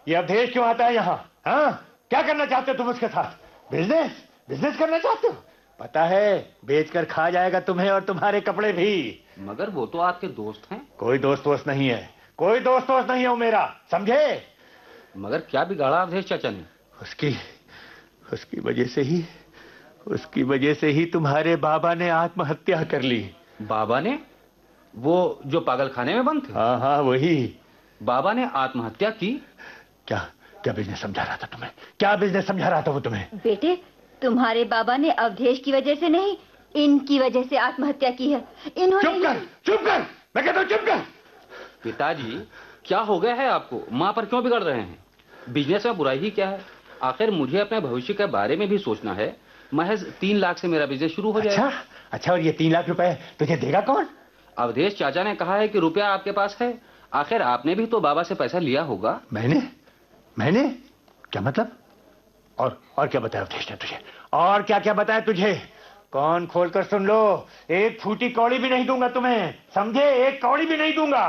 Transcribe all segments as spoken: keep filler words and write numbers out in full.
ये अवधेश क्यों आता है यहाँ? हाँ, क्या करना चाहते हो तुम उसके साथ? बिजनेस बिजनेस करना चाहते हो? पता है बेचकर खा जाएगा तुम्हें और तुम्हारे कपड़े भी। मगर वो तो आपके दोस्त हैं। कोई दोस्त वोस्त नहीं है, कोई दोस्त वोस्त नहीं है वो मेरा, समझे? मगर क्या बिगाड़ा अवधेश चाचा ने? उसकी उसकी वजह से ही उसकी वजह से ही तुम्हारे बाबा ने आत्महत्या कर ली। बाबा ने? वो जो पागल खाने में बंद थे? हाँ हाँ वही। बाबा ने आत्महत्या की? क्या क्या बिजनेस समझा रहा था तुम्हें? क्या बिजनेस समझा रहा था वो तुम्हें? बेटे, तुम्हारे बाबा ने अवधेश की वजह से नहीं, इनकी वजह से आत्महत्या की है। इन्होंने चुप कर, चुप कर, मैं कहता हूँ चुप कर। पिताजी, क्या हो गया है आपको? माँ पर क्यों बिगड़ रहे हैं? बिजनेस में बुराई ही क्या है? आखिर मुझे अपने भविष्य के बारे में भी सोचना है। महज तीन लाख से मेरा बिजनेस शुरू हो जाएगा। अच्छा, अच्छा और ये तीन लाख रुपए तुझे देगा कौन? अवधेश चाचा ने कहा है कि रुपया आपके पास है। आखिर आपने भी तो बाबा से पैसा लिया होगा। मैंने? मैंने? क्या मतलब? और और क्या बताया अवधेश ने तुझे? और क्या क्या बताया तुझे? कौन खोल कर सुन लो, एक फूटी कौड़ी भी नहीं दूंगा तुम्हें, समझे? एक कौड़ी भी नहीं दूंगा।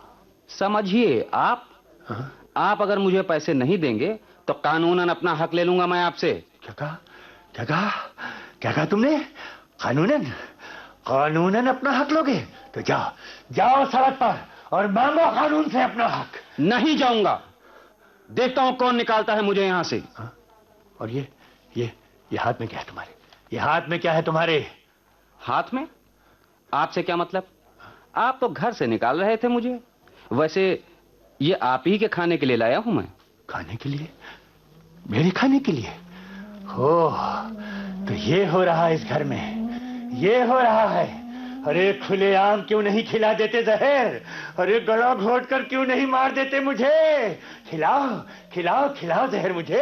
समझिए आप हा? आप अगर मुझे पैसे नहीं देंगे तो कानूनन अपना हक ले लूंगा मैं आपसे। क्या कहा? क्या कहा? क्या कहा तुमने? कानूनन? कानूनन अपना हक लोगे? तो जाओ जाओ सड़क पर और मांगो कानून से अपना हक। नहीं जाऊंगा। देखता हूं कौन निकालता है मुझे यहां से। हा? और ये ये ये हाथ में क्या है तुम्हारे? ये हाथ में क्या है तुम्हारे? हाथ में? आपसे क्या मतलब? आप तो घर से निकाल रहे थे मुझे। वैसे ये आप ही के खाने के लिए लाया हूं मैं। खाने के लिए? मेरे खाने के लिए? हो तो ये हो रहा है इस घर में, ये हो रहा है। अरे खुलेआम क्यों नहीं खिला देते जहर? अरे गला घोट कर क्यों नहीं मार देते मुझे? खिलाओ खिलाओ खिलाओ जहर मुझे,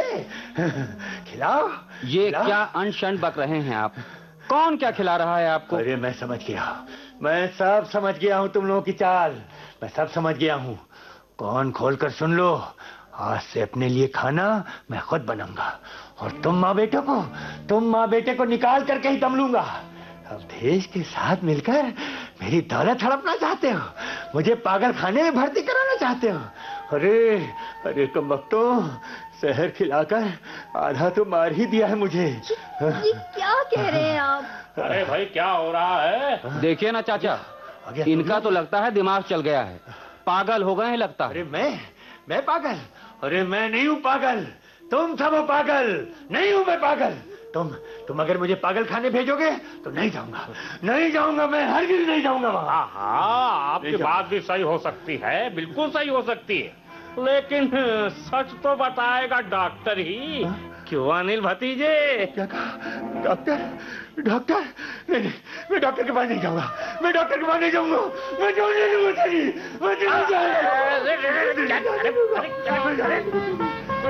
खिलाओ। ये खिलाओ। क्या अनशन बक रहे हैं आप? कौन क्या खिला रहा है आपको? अरे मैं समझ गया, मैं सब समझ गया हूं तुम लोगों की चाल, मैं सब समझ गया हूं। कौन खोल कर सुन लो, आज से अपने लिए खाना मैं खुद बनाऊंगा और तुम माँ बेटे को तुम माँ बेटे को निकाल करके ही दम लूंगा। अवधेश के साथ मिलकर मेरी दौलत हड़पना चाहते हो, मुझे पागल खाने में भर्ती कराना चाहते हो। अरे अरे कमबख्तों, जहर खिलाकर आधा तो मार ही दिया है मुझे। ये क्या कह रहे हैं आप? अरे भाई क्या हो रहा है? देखिए ना चाचा, इनका तो लगता है दिमाग चल गया है, पागल हो गए हैं लगता है। अरे मैं मैं पागल? अरे मैं नहीं हूँ पागल, तुम सब हो पागल। नहीं हूँ मैं पागल। तुम तुम अगर मुझे पागल खाने भेजोगे तो नहीं जाऊंगा, नहीं जाऊंगा मैं, हरगिज़ नहीं जाऊंगा वहां। हाँ, आपकी बात भी सही हो सकती है, बिल्कुल सही हो सकती है, लेकिन सच तो बताएगा डॉक्टर ही। हा? क्यों अनिल भतीजे? क्या कहा? डॉक्टर? डॉक्टर? नहीं नहीं, मैं डॉक्टर के पास नहीं जाऊंगा, मैं डॉक्टर के पास नहीं जाऊंगा, मैं जाऊंगा नहीं, मैं जाऊंगा।